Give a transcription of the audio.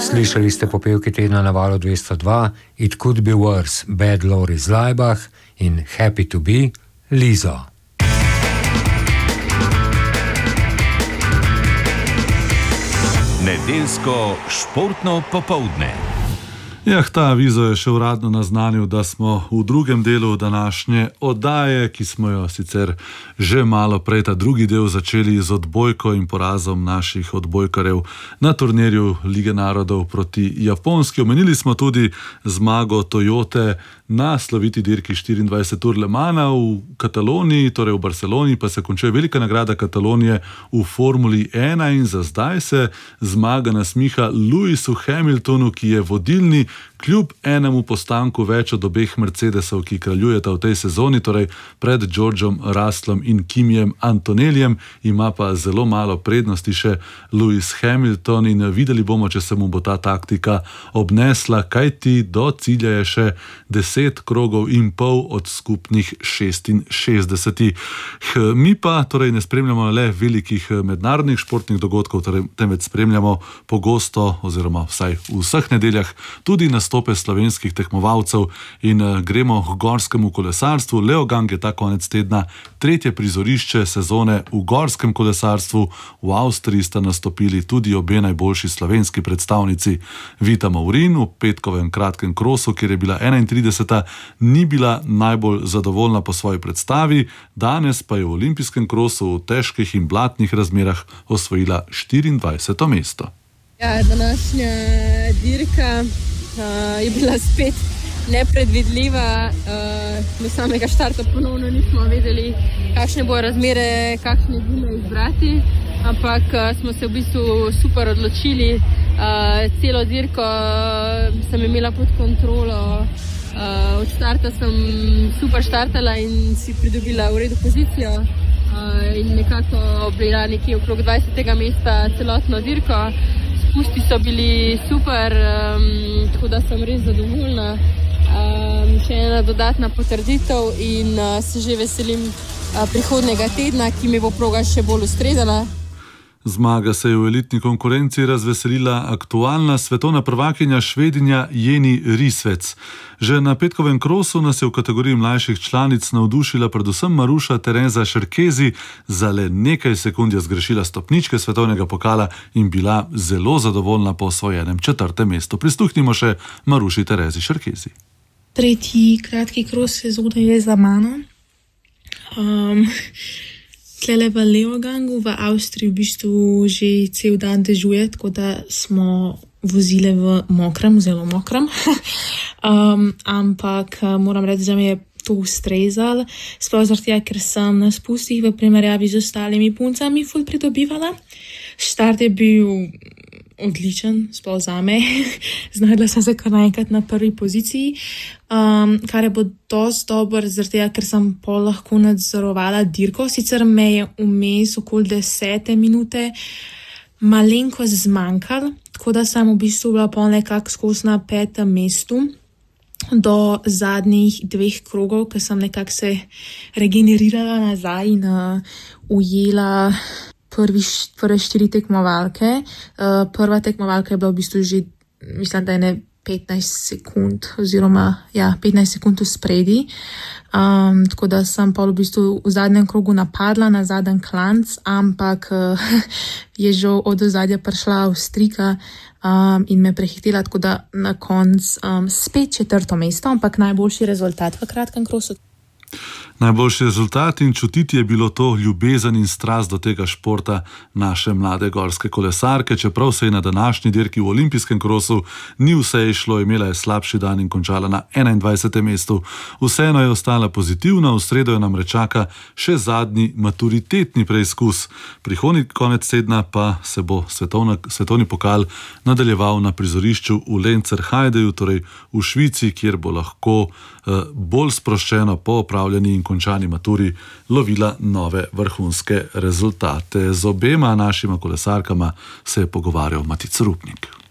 Slišali ste popevke tedna na Valu 202, It Could Be Worse, Bad Loris Laibach in Happy to Be, Lizo. Nedeljsko športno popoldne. Ta avizo je še uradno naznanil, da smo v drugem delu današnje oddaje, ki smo jo sicer že malo prej ta drugi del začeli z odbojko in porazom naših odbojkarjev na turnirju Lige narodov proti Japonski. Omenili smo tudi zmago Toyote na sloviti dirki 24 ur Le Mana v Kataloniji, torej v Barceloni, pa se končuje velika nagrada Katalonije v Formuli 1 in za zdaj se zmaga nasmiha Lewisu Hamiltonu, ki je vodilni kljub enemu postanku več od obeh Mercedesov, ki kraljujeta v tej sezoni, torej pred Georgeom Russellom in Kimijem Antonellijem, ima pa zelo malo prednosti še Lewis Hamilton in videli bomo, če se mu bo ta taktika obnesla, kajti do cilja je še 10 krogov in pol od skupnih 66. Mi pa torej ne spremljamo le velikih mednarodnih športnih dogodkov, temveč spremljamo pogosto oziroma vsaj v vseh nedeljah tudi nastope slovenskih tekmovalcev in gremo k gorskemu kolesarstvu. Leogang je ta konec tedna tretje prizorišče sezone v gorskem kolesarstvu. V Avstriji sta nastopili tudi obe najboljši slovenski predstavnici. Vita Maurin v petkovem kratkem krosu, kjer je bila 31. ni bila najbolj zadovoljna po svoji predstavi, danes pa je v olimpijskem krosu v težkih in blatnih razmerah osvojila 24. mesto. Današnja dirka je bila spet nepredvidljiva. Do samega štarta ponovno nismo vedeli, kakšne bo razmere, kakšne gume izbrati, ampak smo se v bistvu super odločili. Celo dirko sem imela pod kontrolo. Od štarta sem super štartala in si pridobila v redu pozicijo in nekako bila nekje okrog 20. mesta celotno dirko. Spusti so bili super, tako da sem res zadovoljna. Še ena dodatna potrditev in se že veselim prihodnjega tedna, ki mi bo proga še bolj ustrezala. Zmaga se je v elitni konkurenci razveselila aktualna svetovna prvakinja Švedinja Jenny Rissveds. Že na petkovem krosu nas je v kategoriji mlajših članic navdušila predvsem Maruša Tereza Šerkezi. Za le nekaj sekund je zgrešila stopničke svetovnega pokala in bila zelo zadovoljna po osvojenem 4. mestu. Prisluhnimo še Maruši Terezi Šerkezi. Tretji kratki kros sezone je za mano. Tlele v Leogangu v Avstriji v bistvu že cel dan dežuje, tako da smo vozile v mokrem, zelo mokrem. Ampak moram reči, da mi je to ustrezalo, sploh zaradi tega, ker sem na spustih v primerjavi z ostalimi puncami ful pridobivala. Štart je bil odličen, sploh zame. Znajdla sem se kar naenkrat na prvi poziciji, kar je bilo dosti dobro, zaradi tega, ker sem pol lahko nadzorovala dirko. Sicer me je vmes okoli 10. minute malenkost zmanjkalo, tako da sem v bistvu bila pol nekako skozi na 5. mestu do zadnjih 2 krogov, ker sem nekako se regenerirala nazaj in ujela prve 4 tekmovalke. Prva tekmovalka je bila v bistvu že, mislim, da je 15 sekund oziroma 15 sekund v spredi. Tako da sem pa v bistvu v zadnjem krogu napadla na zadnji klanc, ampak je že od ozadja prišla Avstrijka in me prehitela, tako da na koncu spet 4. mesto, ampak najboljši rezultat v kratkem krosu. Najboljši rezultat in čutiti je bilo to ljubezen in strast do tega športa naše mlade gorske kolesarke, čeprav se je na današnji dirki v olimpijskem krosu ni vse išlo, imela je slabši dan in končala na 21. mestu. Vseeno je ostala pozitivna, v sredo je nam čaka še zadnji maturitetni preizkus. Prihodnji konec tedna pa se bo svetovni pokal nadaljeval na prizorišču v Lenzerheideju, torej v Švici, kjer bo lahko bolj sproščeno po opravljeni in končani maturi lovila nove vrhunske rezultate. Z obema našima kolesarkama se je pogovarjal Matic Rupnik.